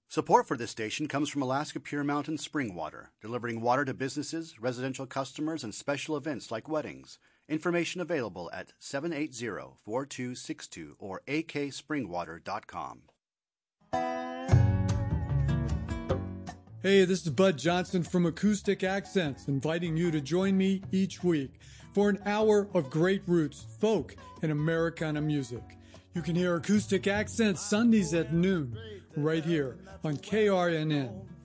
Support for this station comes from Alaska Pure Mountain Spring Water, delivering water to businesses, residential customers, and special events like weddings. Information available at 780-4262 or akspringwater.com. Hey, this is Bud Johnson from Acoustic Accents, inviting you to join me each week for an hour of great roots, folk, and Americana music. You can hear Acoustic Accents Sundays at noon, right here on KRNN